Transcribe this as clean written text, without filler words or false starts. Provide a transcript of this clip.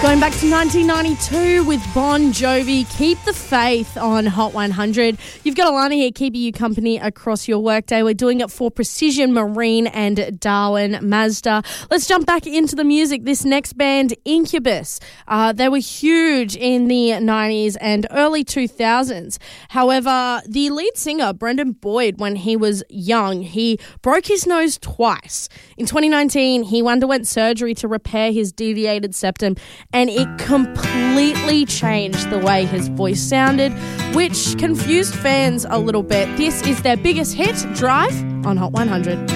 Going back to 1992 with Bon Jovi, Keep the Faith on Hot 100. You've got Alana here keeping you company across your workday. We're doing it for Precision Marine and Darwin Mazda. Let's jump back into the music. This next band, Incubus, they were huge in the 90s and early 2000s. However, the lead singer, Brendan Boyd, when he was young, he broke his nose twice. In 2019, he underwent surgery to repair his deviated septum, and it completely changed the way his voice sounded, which confused fans a little bit. This is their biggest hit, Drive, on Hot 100.